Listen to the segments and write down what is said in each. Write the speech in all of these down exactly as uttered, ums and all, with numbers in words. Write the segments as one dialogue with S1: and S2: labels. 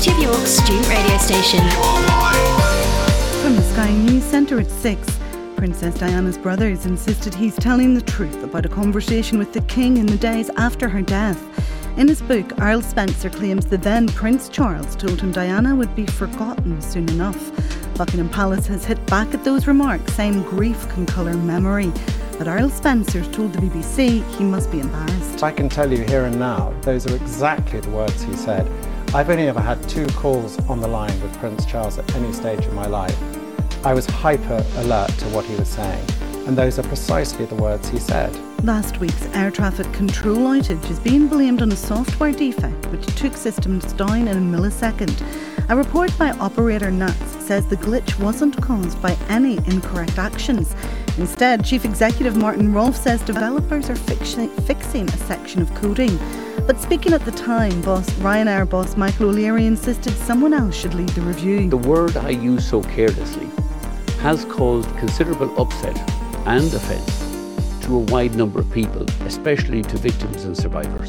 S1: City of York's student radio station.
S2: From the Sky News Centre at six, Princess Diana's brothers insisted he's telling the truth about a conversation with the King in the days after her death. In his book, Earl Spencer claims the then Prince Charles told him Diana would be forgotten soon enough. Buckingham Palace has hit back at those remarks, saying grief can colour memory. But Earl Spencer told the B B C he must be embarrassed.
S3: I can tell you here and now, those are exactly the words he said. I've only ever had two calls on the line with Prince Charles at any stage of my life. I was hyper alert to what he was saying, and those are precisely the words he said.
S2: Last week's air traffic control outage is being blamed on a software defect which took systems down in a millisecond. A report by operator N A T S says the glitch wasn't caused by any incorrect actions. Instead, Chief Executive Martin Rolfe says developers are fixi- fixing a section of coding. But speaking at the time, boss Ryanair boss Michael O'Leary insisted someone else should lead the review.
S4: The word I use so carelessly has caused considerable upset and offence to a wide number of people, especially to victims and survivors.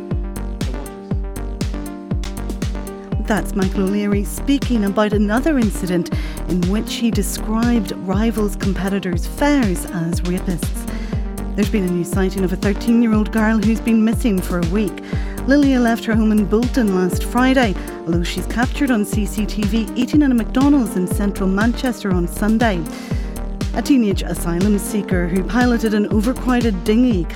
S2: That's Michael O'Leary speaking about another incident in which he described rivals' competitors' fares as rapists. There's been a new sighting of a thirteen-year-old girl who's been missing for a week. Lilia left her home in Bolton last Friday, although she's captured on C C T V eating at a McDonald's in central Manchester on Sunday. A teenage asylum seeker who piloted an overcrowded dinghy